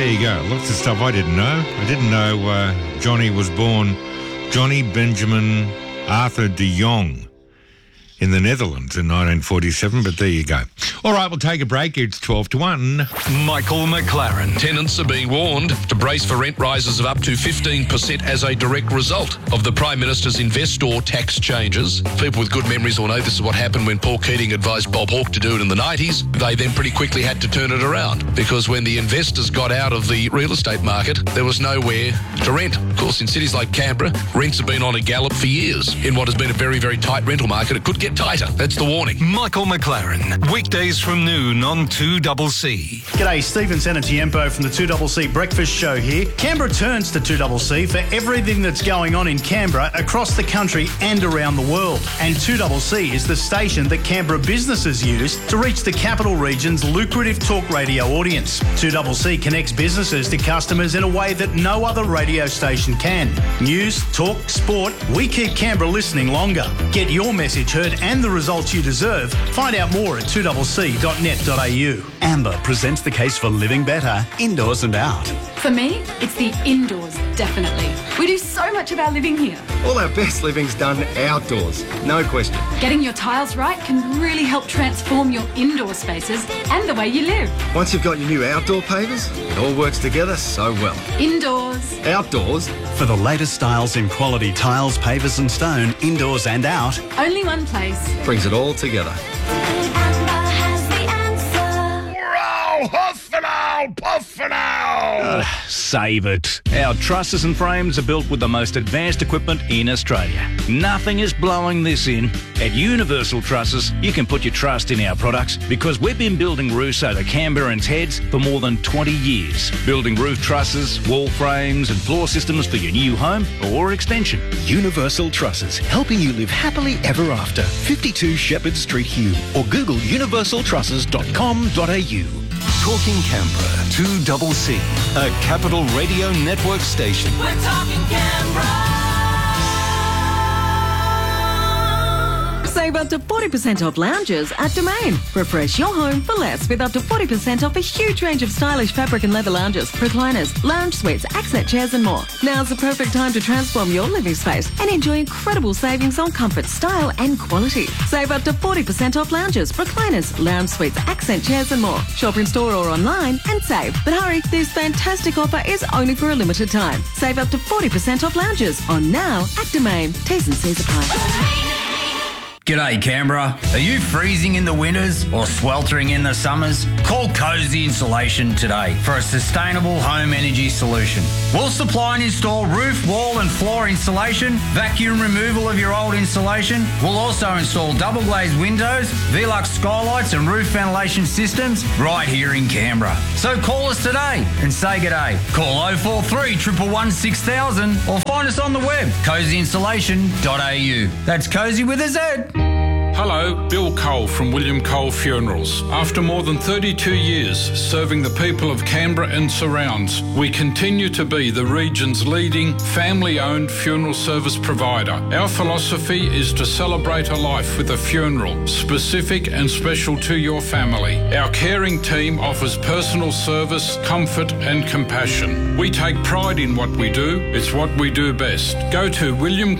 there you go. Lots of stuff I didn't know. I didn't know Johnny was born Johnny Benjamin Arthur de Jong in the Netherlands in 1947, but there you go. All right, we'll take a break. It's 12 to 1. Michael McLaren. Tenants are being warned to brace for rent rises of up to 15% as a direct result of the Prime Minister's investor tax changes. People with good memories will know this is what happened when Paul Keating advised Bob Hawke to do it in the 90s. They then pretty quickly had to turn it around because when the investors got out of the real estate market, there was nowhere to rent. Of course, in cities like Canberra, rents have been on a gallop for years. In what has been a very, very tight rental market, it could get tighter. That's the warning. Michael McLaren. Weekdays from noon on 2CC. G'day, Stephen Sanatiempo from the 2CC Breakfast Show here. Canberra turns to 2CC for everything that's going on in Canberra, across the country and around the world. And 2CC is the station that Canberra businesses use to reach the capital region's lucrative talk radio audience. 2CC connects businesses to customers in a way that no other radio station can. News, talk, sport, we keep Canberra listening longer. Get your message heard and the results you deserve. Find out more at 2cc.net.au. Amber presents the case for living better, indoors and out. For me, it's the indoors, definitely. We do so much of our living here. All our best living's done outdoors, no question. Getting your tiles right can really help transform your indoor spaces and the way you live. Once you've got your new outdoor pavers, it all works together so well. Indoors. Outdoors. For the latest styles in quality tiles, pavers and stone, indoors and out. Only one place. Brings it all together. Save it. Our trusses and frames are built with the most advanced equipment in Australia. Nothing is blowing this in. At Universal Trusses, you can put your trust in our products because we've been building roofs over Canberrans' heads for more than 20 years. Building roof trusses, wall frames and floor systems for your new home or extension. Universal Trusses, helping you live happily ever after. 52 Shepherd Street, Hume, or Google universaltrusses.com.au. Talking Canberra, 2CC, a Capital Radio Network station. We're talking Canberra. Save up to 40% off lounges at Domain. Refresh your home for less with up to 40% off a huge range of stylish fabric and leather lounges, recliners, lounge suites, accent chairs and more. Now's the perfect time to transform your living space and enjoy incredible savings on comfort, style and quality. Save up to 40% off lounges, recliners, lounge suites, accent chairs and more. Shop in store or online and save. But hurry, this fantastic offer is only for a limited time. Save up to 40% off lounges on now at Domain. T's and C's apply. G'day Canberra. Are you freezing in the winters or sweltering in the summers? Call Cozy Insulation today for a sustainable home energy solution. We'll supply and install roof, wall and floor insulation, vacuum removal of your old insulation. We'll also install double glazed windows, Velux skylights and roof ventilation systems right here in Canberra. So call us today and say g'day. Call 043 111 6000 or find us on the web, cozyinsulation.au. That's Cozy with a Z. Hello, Bill Cole from William Cole Funerals. After more than 32 years serving the people of Canberra and surrounds, we continue to be the region's leading family-owned funeral service provider. Our philosophy is to celebrate a life with a funeral, specific and special to your family. Our caring team offers personal service, comfort and compassion. We take pride in what we do. It's what we do best. Go to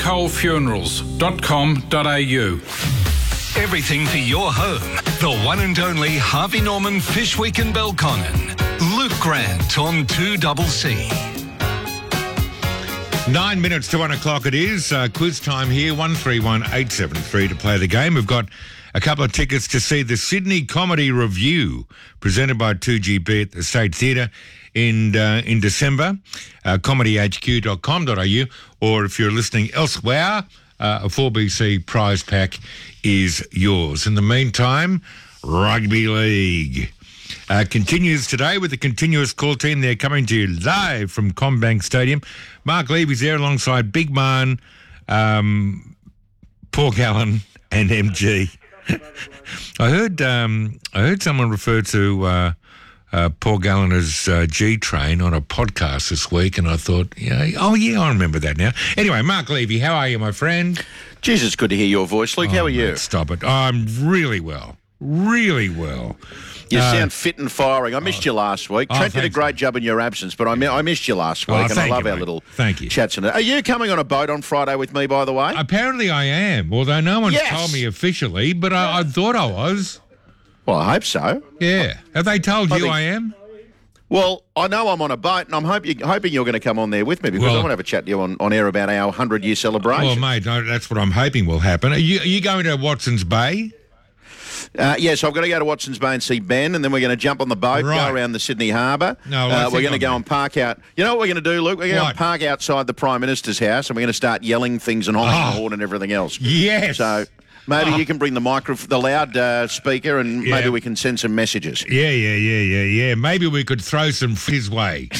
williamcolefunerals.com.au. Everything for your home. The one and only Harvey Norman Fish Week in Belconnen. Luke Grant on 2CC. 9 minutes to 1 o'clock it is. Quiz time here, 131873 to play the game. We've got a couple of tickets to see the Sydney Comedy Review presented by 2GB at the State Theatre in December. comedyhq.com.au, or if you're listening elsewhere, a 4BC prize pack is yours. In the meantime, Rugby League continues today with the continuous call team. They're coming to you live from CommBank Stadium. Mark Levy's there alongside Big Man, Paul Gallen and MG. I heard someone refer to Paul Gallen as G-Train on a podcast this week, and I thought, I remember that now. Anyway, Mark Levy, how are you, my friend? Jeez, it's good to hear your voice, Luke. How are you? Stop it. I'm really well. really well. You sound fit and firing. I missed you last week. Trent did a great job in your absence, but I missed you last week, and I love our little chats. Are you coming on a boat on Friday with me, by the way? Apparently I am, although no one's told me officially, but I thought I was. Well, I hope so. Yeah. Have they told you I am? Well, I know I'm on a boat, and I'm hoping you're going to come on there with me, because I want to have a chat to you on air about our 100-year celebration. Well, mate, no, that's what I'm hoping will happen. Are you going to Watson's Bay? Yes, I've got to go to Watson's Bay and see Ben, and then we're going to jump on the boat, go around the Sydney Harbour. No, we're going to go and park out. You know what we're going to do, Luke? We're going to park outside the Prime Minister's house, and we're going to start yelling things and honking the horn and everything else. Yes. So maybe you can bring the the loud speaker, and maybe we can send some messages. Yeah. Maybe we could throw some his way.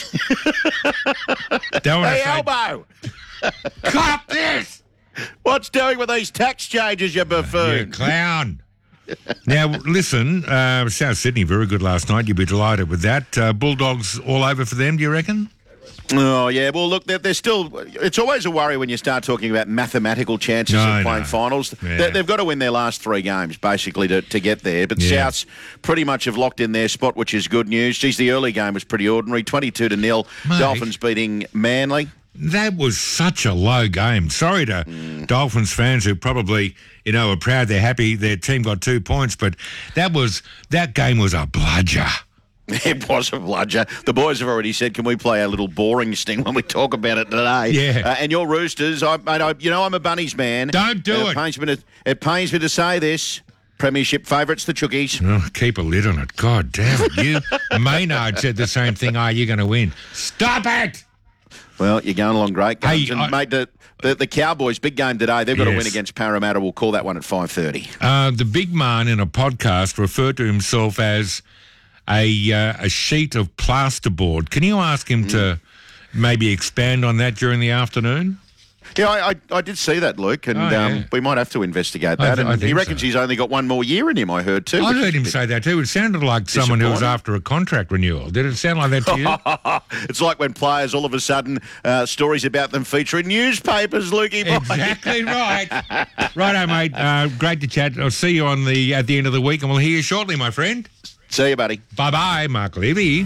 Hey, Elbow! Cop this! What's doing with these tax changes, you buffoon? You clown. Now, listen, South Sydney, very good last night. You'd be delighted with that. Bulldogs all over for them, do you reckon? Oh, yeah. Well, look, they're still... It's always a worry when you start talking about mathematical chances of playing finals. Yeah. They've got to win their last 3 games, basically, to get there. But Souths pretty much have locked in their spot, which is good news. Geez, the early game was pretty ordinary, 22-0. Dolphins beating Manly. That was such a low game. Sorry to Dolphins fans who probably, are proud they're happy their team got 2 points, but that game was a bludger. It was a bludger. The boys have already said, can we play a little boring sting when we talk about it today? Yeah. And your Roosters, I'm a Bunnies man. Don't do it. It pains me to say this. Premiership favourites, the Chookies. Oh, keep a lid on it. God damn it. You, Maynard said the same thing. You're going to win. Stop it! Well, you're going along great, guns. Mate, the Cowboys, big game today. They've got to win against Parramatta. We'll call that one at 5:30. The big man in a podcast referred to himself as a sheet of plasterboard. Can you ask him to maybe expand on that during the afternoon? Yeah, I did see that, Luke, and we might have to investigate that. And he reckons he's only got 1 more year in him, I heard too. I heard him say that too. It sounded like someone who was after a contract renewal. Did it sound like that to you? It's like when players all of a sudden, stories about them feature in newspapers, Lukey boy. Exactly right. Righto, mate. Great to chat. I'll see you at the end of the week, and we'll hear you shortly, my friend. See you, buddy. Bye-bye, Mark Levy.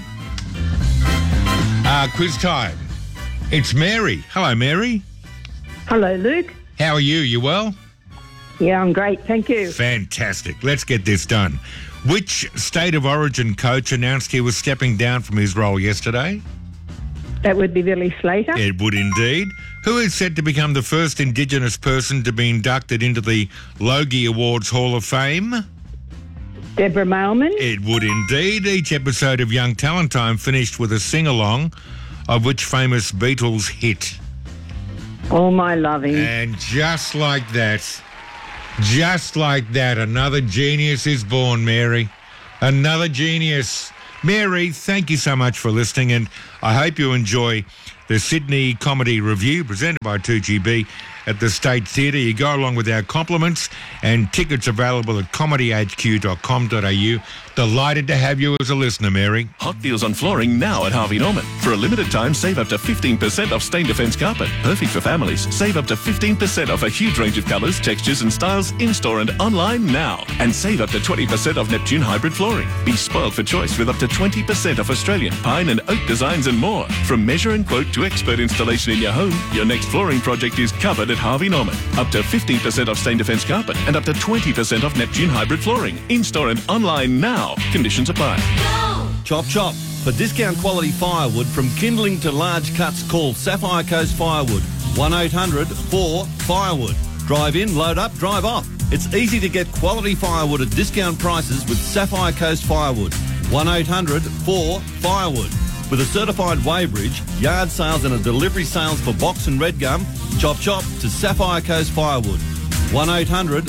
Quiz time. It's Mary. Hello, Mary. Hello, Luke. How are you? You well? Yeah, I'm great. Thank you. Fantastic. Let's get this done. Which State of Origin coach announced he was stepping down from his role yesterday? That would be Billy Slater. It would indeed. Who is said to become the first Indigenous person to be inducted into the Logie Awards Hall of Fame? Deborah Mailman. It would indeed. Each episode of Young Talent Time finished with a sing-along of which famous Beatles hit? All My Loving. And just like that, another genius is born, Mary. Another genius. Mary, thank you so much for listening, and I hope you enjoy the Sydney Comedy Review presented by 2GB at the State Theatre. You go along with our compliments, and tickets available at comedyhq.com.au. Delighted to have you as a listener, Mary. Hot deals on flooring now at Harvey Norman. For a limited time, save up to 15% off Stain Defence carpet. Perfect for families. Save up to 15% off a huge range of colours, textures and styles in-store and online now. And save up to 20% off Neptune hybrid flooring. Be spoiled for choice with up to 20% off Australian pine and oak designs and more. From measure and quote to expert installation in your home, your next flooring project is covered at Harvey Norman. Up to 15% off Stain Defence carpet and up to 20% off Neptune hybrid flooring. In-store and online now. Conditions apply. Chop chop. For discount quality firewood from kindling to large cuts, call Sapphire Coast Firewood. 1-800-4-FIREWOOD. Drive in, load up, drive off. It's easy to get quality firewood at discount prices with Sapphire Coast Firewood. 1-800-4-FIREWOOD. With a certified weighbridge, yard sales and a delivery sales for box and red gum, chop chop to Sapphire Coast Firewood.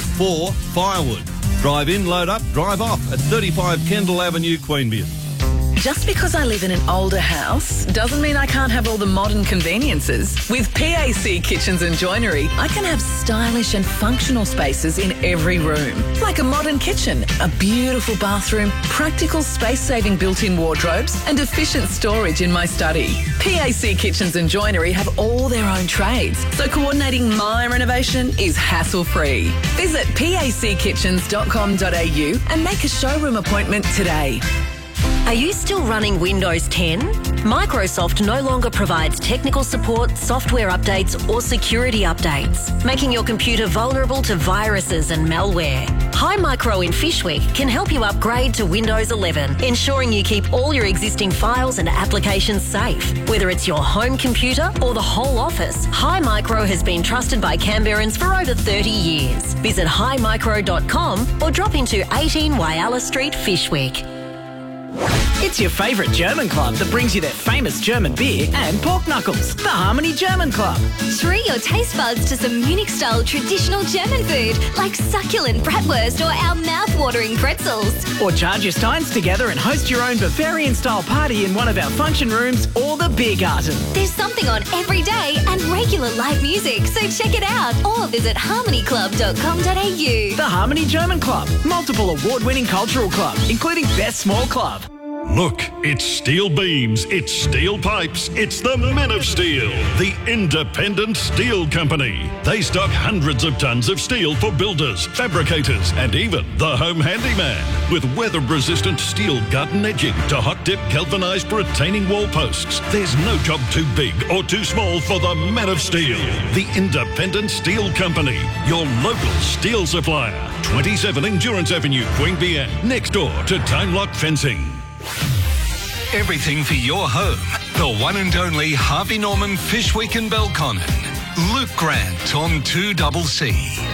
1-800-4-FIREWOOD. Drive in, load up, drive off at 35 Kendall Avenue, Queanbeyan. Just because I live in an older house doesn't mean I can't have all the modern conveniences. With PAC Kitchens and Joinery, I can have stylish and functional spaces in every room. Like a modern kitchen, a beautiful bathroom, practical space-saving built-in wardrobes and efficient storage in my study. PAC Kitchens and Joinery have all their own trades, so coordinating my renovation is hassle-free. Visit packitchens.com.au and make a showroom appointment today. Are you still running Windows 10? Microsoft no longer provides technical support, software updates or security updates, making your computer vulnerable to viruses and malware. Hi Micro in Fishwick can help you upgrade to Windows 11, ensuring you keep all your existing files and applications safe. Whether it's your home computer or the whole office, Hi Micro has been trusted by Canberrans for over 30 years. Visit highmicro.com or drop into 18 Whyalla Street, Fishwick. It's your favourite German club that brings you their famous German beer and pork knuckles. The Harmony German Club. Treat your taste buds to some Munich-style traditional German food like succulent bratwurst or our mouth-watering pretzels. Or charge your steins together and host your own Bavarian-style party in one of our function rooms or the Beer Garden. There's something on every day and regular live music, so check it out or visit harmonyclub.com.au. The Harmony German Club. Multiple award-winning cultural club, including Best Small Club. Look, it's steel beams, it's steel pipes, it's the Men of Steel, the independent steel company. They stock hundreds of tons of steel for builders, fabricators, and even the home handyman. With weather-resistant steel garden edging to hot-dip galvanised retaining wall posts, there's no job too big or too small for the Men of Steel, the independent steel company, your local steel supplier. 27 Endurance Avenue, Queanbeyan, next door to Time Lock Fencing. Everything for your home. The one and only Harvey Norman Fish Week in Belconnen. Luke Grant on 2CC.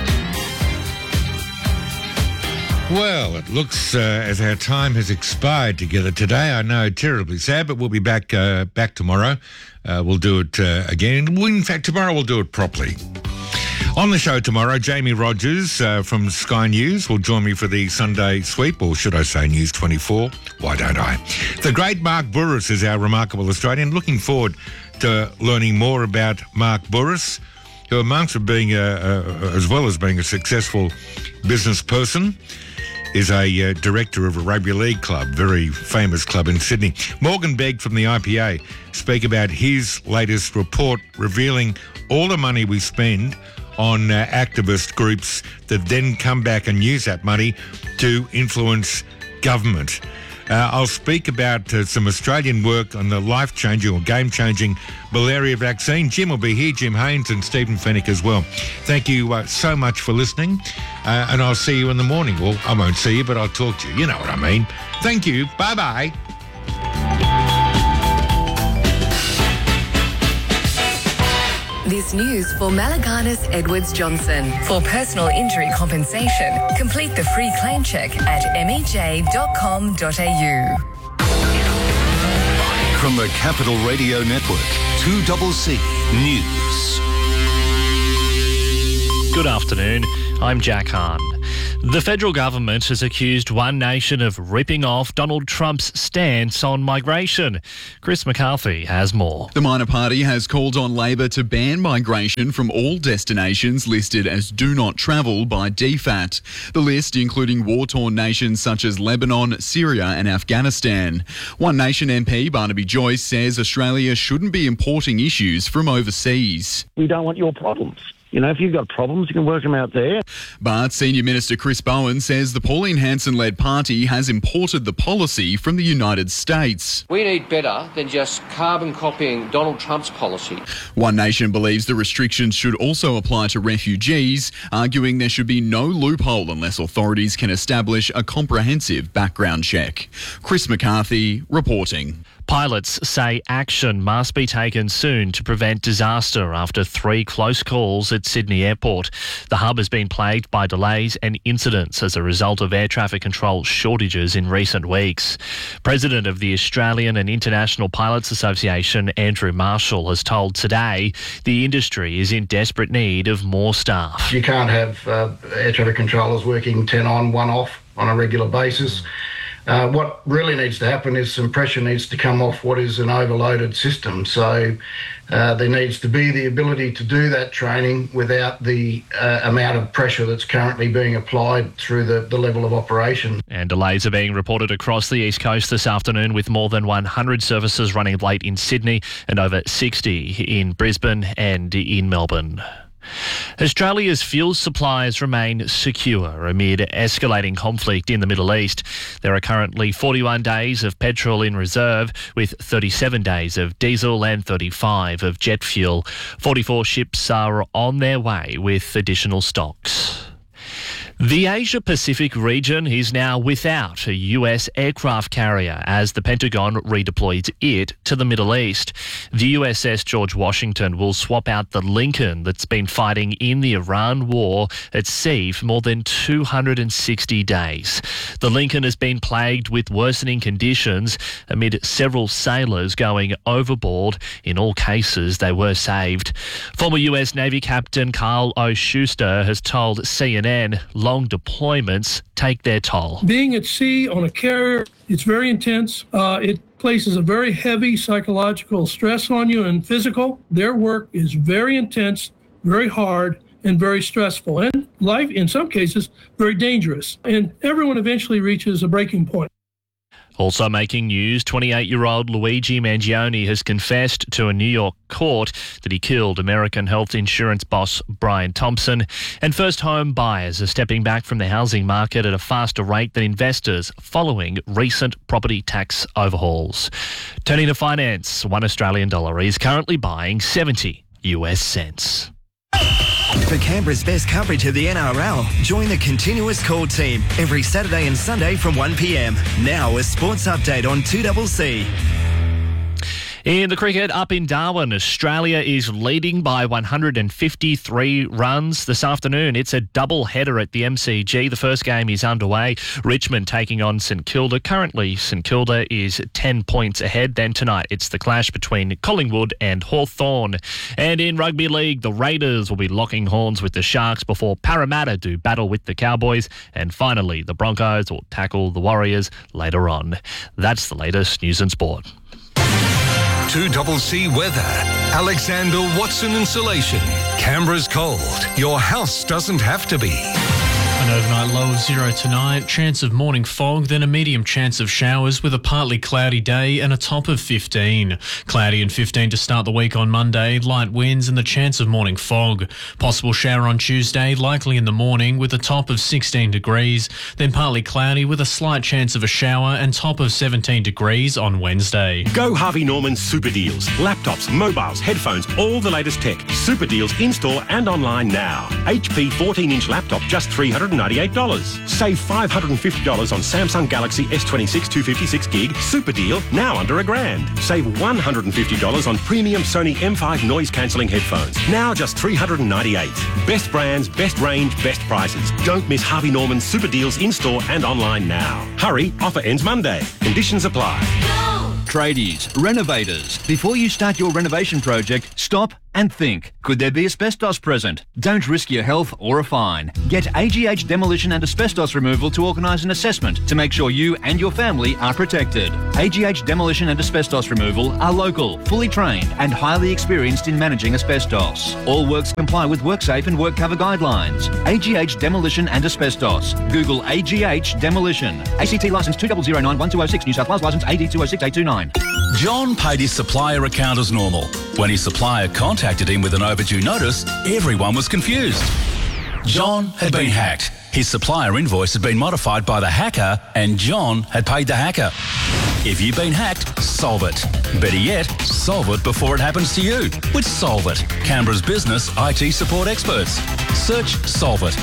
Well, it looks as our time has expired together today. I know, terribly sad, but we'll be back tomorrow. We'll do it again. In fact, tomorrow we'll do it properly. On the show tomorrow, Jamie Rogers from Sky News will join me for the Sunday sweep, or should I say News 24? Why don't I? The great Mark Bouris is our remarkable Australian. Looking forward to learning more about Mark Bouris, who amongst being, as well as being a successful business person, is a director of a rugby league club, very famous club in Sydney. Morgan Begg from the IPA speak about his latest report revealing all the money we spend on activist groups that then come back and use that money to influence government. I'll speak about some Australian work on the life-changing or game-changing malaria vaccine. Jim will be here, Jim Haynes and Stephen Fennick as well. Thank you so much for listening, and I'll see you in the morning. Well, I won't see you, but I'll talk to you. You know what I mean. Thank you. Bye-bye. This news for Malaganas Edwards Johnson. For personal injury compensation, complete the free claim check at mej.com.au. From the Capital Radio Network, 2CC News. Good afternoon, I'm Jack Hahn. The federal government has accused One Nation of ripping off Donald Trump's stance on migration. Chris McCarthy has more. The minor party has called on Labor to ban migration from all destinations listed as do not travel by DFAT. The list including war-torn nations such as Lebanon, Syria and Afghanistan. One Nation MP Barnaby Joyce says Australia shouldn't be importing issues from overseas. We don't want your problems. You know, if you've got problems, you can work them out there. But Senior Minister Chris Bowen says the Pauline Hanson-led party has imported the policy from the United States. We need better than just carbon copying Donald Trump's policy. One Nation believes the restrictions should also apply to refugees, arguing there should be no loophole unless authorities can establish a comprehensive background check. Chris McCarthy reporting. Pilots say action must be taken soon to prevent disaster after 3 close calls at Sydney Airport. The hub has been plagued by delays and incidents as a result of air traffic control shortages in recent weeks. President of the Australian and International Pilots Association, Andrew Marshall, has told Today the industry is in desperate need of more staff. You can't have air traffic controllers working 10 on, 1 off on a regular basis. What really needs to happen is some pressure needs to come off what is an overloaded system. So there needs to be the ability to do that training without the amount of pressure that's currently being applied through the level of operation. And delays are being reported across the East Coast this afternoon, with more than 100 services running late in Sydney and over 60 in Brisbane and in Melbourne. Australia's fuel supplies remain secure amid escalating conflict in the Middle East. There are currently 41 days of petrol in reserve, with 37 days of diesel and 35 of jet fuel. 44 ships are on their way with additional stocks. The Asia-Pacific region is now without a US aircraft carrier as the Pentagon redeploys it to the Middle East. The USS George Washington will swap out the Lincoln that's been fighting in the Iran war at sea for more than 260 days. The Lincoln has been plagued with worsening conditions amid several sailors going overboard. In all cases, they were saved. Former US Navy Captain Carl O. Schuster has told CNN long deployments take their toll. Being at sea on a carrier, it's very intense. It places a very heavy psychological stress on you and physical. Their work is very intense, very hard, and very stressful. And life, in some cases, very dangerous. And everyone eventually reaches a breaking point. Also making news, 28-year-old Luigi Mangione has confessed to a New York court that he killed American health insurance boss Brian Thompson. And first home buyers are stepping back from the housing market at a faster rate than investors following recent property tax overhauls. Turning to finance, $1 Australian is currently buying 70 US cents. For Canberra's best coverage of the NRL, join the Continuous Call team every Saturday and Sunday from 1 p.m. Now a sports update on 2CC. In the cricket, up in Darwin, Australia is leading by 153 runs this afternoon. It's a double header at the MCG. The first game is underway. Richmond taking on St Kilda. Currently, St Kilda is 10 points ahead. Then tonight, it's the clash between Collingwood and Hawthorn. And in Rugby League, the Raiders will be locking horns with the Sharks before Parramatta do battle with the Cowboys. And finally, the Broncos will tackle the Warriors later on. That's the latest news and sport. 2CC weather. Alexander Watson Insulation. Canberra's cold. Your house doesn't have to be. An overnight low of 0 tonight, chance of morning fog, then a medium chance of showers with a partly cloudy day and a top of 15. Cloudy and 15 to start the week on Monday, light winds and the chance of morning fog. Possible shower on Tuesday, likely in the morning with a top of 16 degrees, then partly cloudy with a slight chance of a shower and top of 17 degrees on Wednesday. Go Harvey Norman Super Deals. Laptops, mobiles, headphones, all the latest tech. Super Deals in-store and online now. HP 14-inch laptop just $398. Save $550 on Samsung Galaxy S26 256 gig Super Deal, now under $1,000. Save $150 on premium Sony M5 noise cancelling headphones, now just $398. Best brands, best range, best prices. Don't miss Harvey Norman Super Deals in-store and online now. Hurry, offer ends Monday. Conditions apply. Tradies, renovators. Before you start your renovation project, stop and think. Could there be asbestos present? Don't risk your health or a fine. Get AGH Demolition and Asbestos Removal to organise an assessment to make sure you and your family are protected. AGH Demolition and Asbestos Removal are local, fully trained and highly experienced in managing asbestos. All works comply with WorkSafe and WorkCover guidelines. AGH Demolition and Asbestos. Google AGH Demolition. ACT licence 2009-1206, New South Wales licence AD 206829. John paid his supplier account as normal. When his supplier contacted him with an overdue notice, everyone was confused. John had been hacked. His supplier invoice had been modified by the hacker, and John had paid the hacker. If you've been hacked, solve it. Better yet, solve it before it happens to you with Solve It, Canberra's business IT support experts. Search Solve It,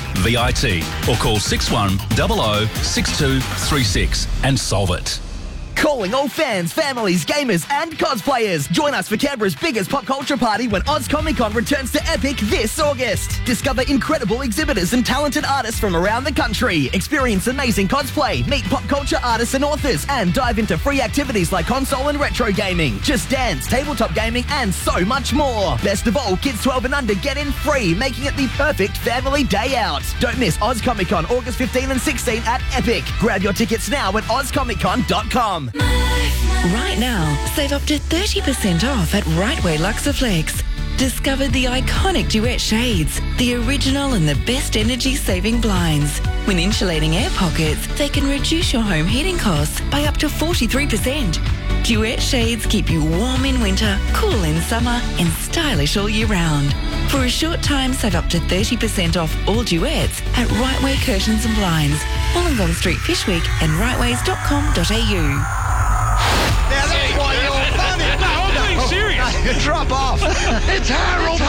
SOLVIT, or call 6100 6236 and solve it. Calling all fans, families, gamers and cosplayers. Join us for Canberra's biggest pop culture party when Oz Comic Con returns to Epic this August. Discover incredible exhibitors and talented artists from around the country. Experience amazing cosplay, meet pop culture artists and authors, and dive into free activities like console and retro gaming, Just Dance, tabletop gaming and so much more. Best of all, kids 12 and under get in free, making it the perfect family day out. Don't miss Oz Comic Con August 15 and 16 at Epic. Grab your tickets now at ozcomiccon.com. Right now, save up to 30% off at Rightway Luxaflex. Discover the iconic Duet shades, the original and the best energy-saving blinds. When insulating air pockets, they can reduce your home heating costs by up to 43%. Duet shades keep you warm in winter, cool in summer, and stylish all year round. For a short time, save up to 30% off all Duets at Rightway Curtains and Blinds, Wollongong Street, Fishwick, and rightways.com.au. Now that's why you're funny. No, I'm being serious. No, drop off. It's Harold.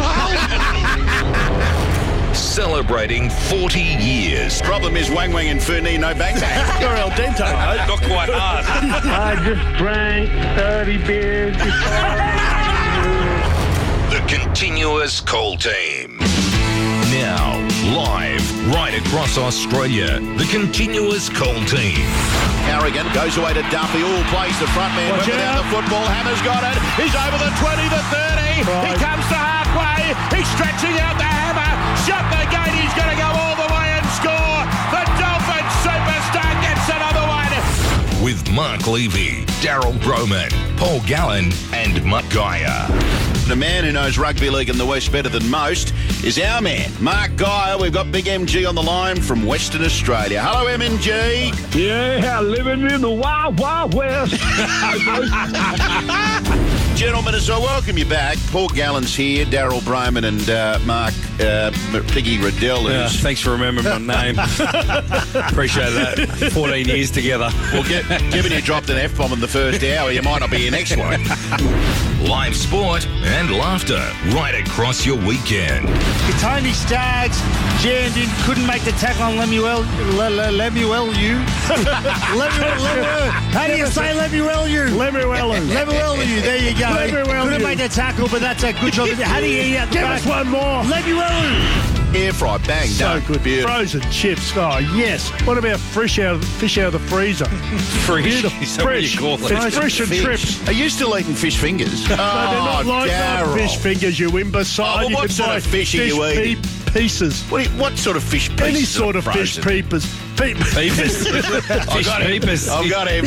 Celebrating 40 years. Problem is Wang Wang and Fernie, no bang bang. You're El Dente, mate. Not quite hard. I just drank 30 beers The Continuous Call Team. Now, live, right across Australia, the Continuous Call Team. Harrigan goes away to Duffy. All plays the front man. Watch out. The football. Hammer's got it. He's over the 20, the 30. He comes to halfway. He's stretching out the Hammer. Shut the gate. He's going to go all the way and score. The Dolphins superstar gets another one. With Mark Levy, Daryl Broman, Paul Gallen and Mark Geyer. The man who knows rugby league in the West better than most is our man, Mark Geyer. We've got Big MG on the line from Western Australia. Hello, MG. Yeah, living in the Wild Wild West. Gentlemen, as I welcome you back, Paul Gallen's here, Daryl Broman and Mark Piggy Riddell. Thanks for remembering my name. Appreciate that. 14 years together. Well, given you dropped an F-bomb in the first hour, you might not be here next week. Live sport and laughter right across your weekend. Tony Staggs jammed in, couldn't make the tackle on Lemuel. How do you say Lemuel? There you go. Couldn't make the tackle, but that's a good job. How do you eat out the back? Give us one more. Lemuel. Air fry, bang, so done. Good. Beautiful. Frozen chips. Oh, yes. What about fish out of the freezer? Fresh? Is that what you call it? It's fresh and trips. Are you still eating fish fingers? No, they're not like fish fingers, you imbecile. Well, what sort of fish are you eating? Pieces. What sort of fish pieces? Any sort of fish peepers. Peepers. I've got him.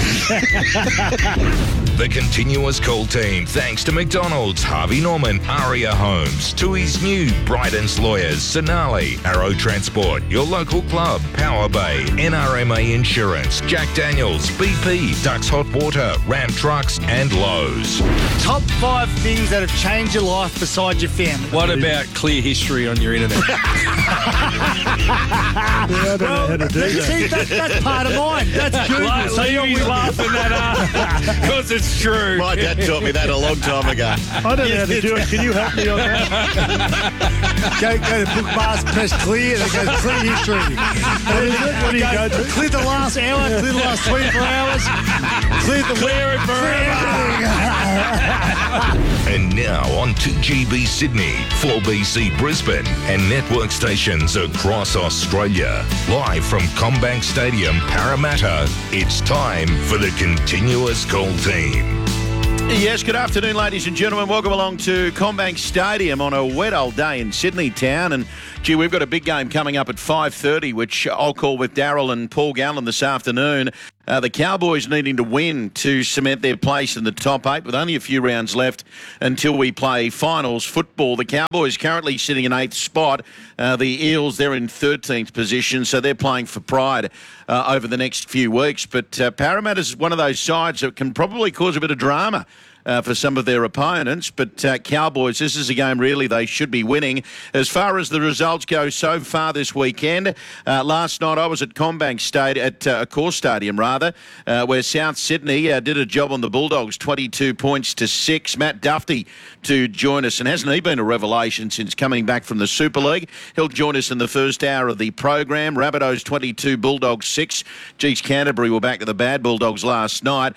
The Continuous Call Team, thanks to McDonald's, Harvey Norman, Aria Homes, Tui's New, Bryden's Lawyers, Sonali, Arrow Transport, your local club, Power Bay, NRMA Insurance, Jack Daniels, BP, Ducks Hot Water, Ram Trucks and Lowe's. Top 5 things that have changed your life besides your family. What about clear history on your internet? I don't know how to do that. See, that's part of mine. That's good. So you're laughing at because it's true. My dad taught me that a long time ago. I don't know how to do it. Can you help me on that? go to bookbars, press clear, and it goes clear history. What do you go to? Clear the last hour, clear the last 24 hours, clear it forever. And now on 2GB Sydney, 4BC Brisbane, and network stations across Australia. Live from CommBank Stadium, Parramatta, it's time for the Continuous Call Team. Yes, good afternoon, ladies and gentlemen. Welcome along to CommBank Stadium on a wet old day in Sydney town. And, gee, we've got a big game coming up at 5:30, which I'll call with Daryl and Paul Gallen this afternoon. The Cowboys needing to win to cement their place in the top 8 with only a few rounds left until we play finals football. The Cowboys currently sitting in 8th spot. The Eels, they're in 13th position, so they're playing for pride over the next few weeks. But Parramatta's one of those sides that can probably cause a bit of drama for some of their opponents. But Cowboys, this is a game really they should be winning. As far as the results go so far this weekend, last night I was at CommBank Stadium, at Accor Stadium rather, where South Sydney did a job on the Bulldogs, 22 points to 6. Matt Duffy to join us, and hasn't he been a revelation since coming back from the Super League? He'll join us in the first hour of the program. Rabbitohs 22, Bulldogs 6. Geez, Canterbury were back to the bad Bulldogs last night.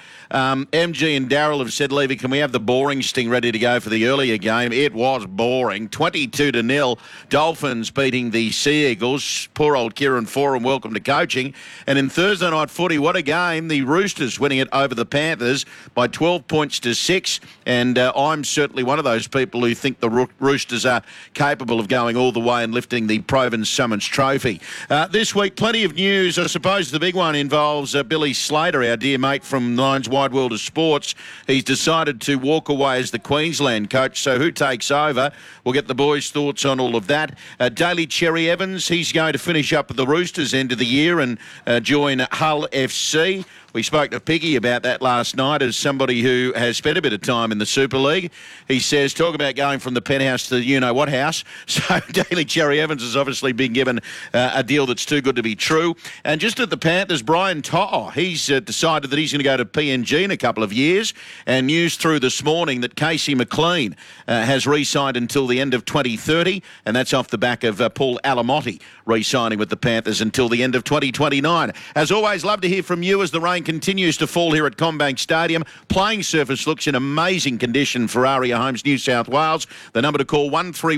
MG and Daryl have said, Levy, can we have the boring sting ready to go for the earlier game? It was boring. 22-0. Dolphins beating the Sea Eagles. Poor old Kieran Foran, welcome to coaching. And in Thursday night footy, what a game. The Roosters winning it over the Panthers by 12 points to 6. And I'm certainly one of those people who think the Roosters are capable of going all the way and lifting the Provan Summons Trophy. This week, plenty of news. I suppose the big one involves Billy Slater, our dear mate from Lions Wide World of Sports. He's decided to walk away as the Queensland coach. So who takes over? We'll get the boys' thoughts on all of that. Daly Cherry Evans, he's going to finish up at the Roosters end of the year and join Hull FC. We spoke to Piggy about that last night as somebody who has spent a bit of time in the Super League. He says, talk about going from the penthouse to the you-know-what house. So Daly Cherry Evans has obviously been given a deal that's too good to be true. And just at the Panthers, Brian To'o, he's decided that he's going to go to PNG in a couple of years. And news through this morning that Casey McLean has re-signed until the end of 2030. And that's off the back of Paul Alamotti re-signing with the Panthers until the end of 2029. As always, love to hear from you as the rain continues to fall here at CommBank Stadium. Playing surface looks in amazing condition for Aria Homes, New South Wales. The number to call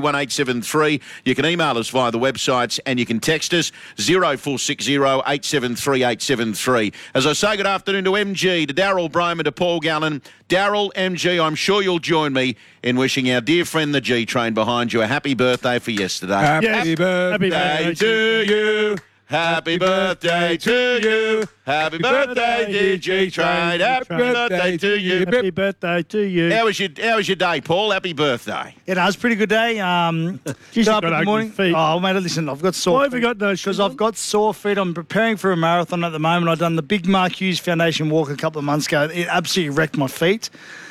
131873. You can email us via the websites and you can text us 0460 873 873. As I say good afternoon to MG, to Daryl Broman, to Paul Gallen. Daryl, MG, I'm sure you'll join me in wishing our dear friend the G Train behind you a happy birthday for yesterday. Happy birthday to you. Happy birthday to you. Happy birthday, dear G-Train. Happy birthday to you. Happy birthday to you. How was your day, Paul? Happy birthday. Yeah, no, it was a pretty good day. She's Got up got in the morning. ugly feet. Oh, mate, listen, I've got sore Why feet. have you got those? Because I've got sore feet. I'm preparing for a marathon at the moment. I've done the big Mark Hughes Foundation walk a couple of months ago. It absolutely wrecked my feet.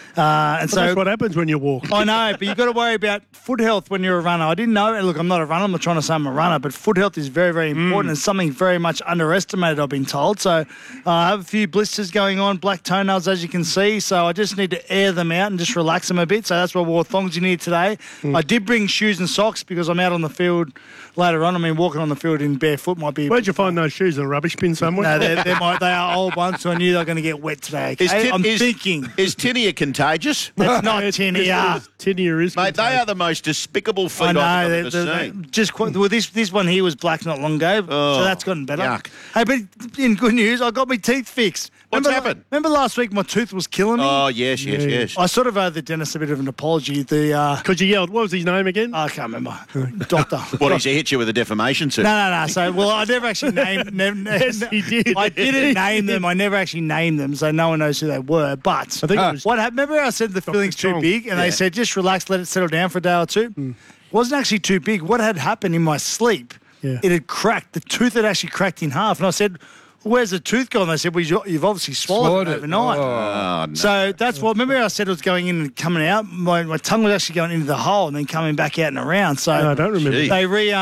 And so that's what happens when you walk. I know, but you've got to worry about foot health when you're a runner. I didn't know. Look, I'm not a runner. I'm not trying to say I'm a runner, but foot health is very, very important. It's something very much underestimated, I've been told. So I have a few blisters going on, black toenails, as you can see. So I just need to air them out and just relax them a bit. So that's why I wore thongs in here today. I did bring shoes and socks because I'm out on the field later on. I mean, walking on the field in barefoot might be... Where'd you find those shoes? In a rubbish bin somewhere? No, they are old ones, so I knew they were going to get wet today. Okay? I'm thinking... Is tinea contagious? That's not tinea. Tinea is Mate, they are the most despicable feet I've ever seen. This one here was black not long ago, so that's gotten better. Yuck. Hey, but in good news, I got my teeth fixed. What's happened? Remember last week my tooth was killing me? Oh, yes. I sort of owe the dentist a bit of an apology. Because you yelled, what was his name again? I can't remember. Doctor. What, did he hit you with a defamation suit? No. So, I never actually named... Yes, he did. I didn't name them. I never actually named them, so no one knows who they were. But I think what happened? Remember I said the filling's too big, and they said, just relax, let it settle down for a day or two? It wasn't actually too big. What had happened in my sleep, it had cracked. The tooth had actually cracked in half. And I said, where's the tooth gone? They said, well, you've obviously swallowed it overnight. Oh, no. So that's what, remember I said it was going in and coming out? My tongue was actually going into the hole and then coming back out and around. So no, I don't remember. They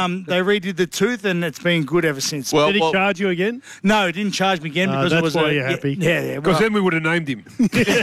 redid the tooth and it's been good ever since. Did he charge you again? No, he didn't charge me again because that's it was why you're happy. Yeah. Because then we would have named him.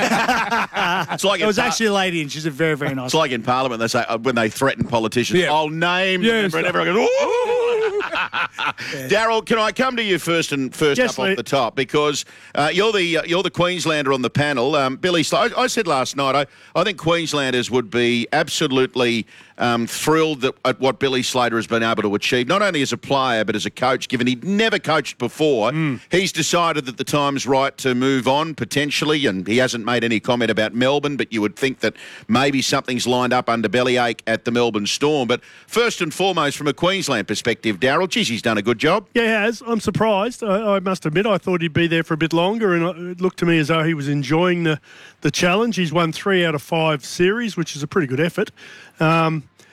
It's like it was actually a lady and she's a very, very nice. It's like in Parliament, they say when they threaten politicians, I'll name them, and everyone goes, ooh. Daryl, can I come to you first up off the top because you're the Queenslander on the panel. Billy, I said last night I think Queenslanders would be absolutely thrilled at what Billy Slater has been able to achieve, not only as a player but as a coach, given he'd never coached before. He's decided that the time's right to move on, potentially, and he hasn't made any comment about Melbourne, but you would think that maybe something's lined up under bellyache at the Melbourne Storm. But first and foremost, from a Queensland perspective, Daryl, geez, he's done a good job. Yeah, he has. I'm surprised. I must admit, I thought he'd be there for a bit longer, and it looked to me as though he was enjoying the challenge. He's won 3 out of 5 series, which is a pretty good effort.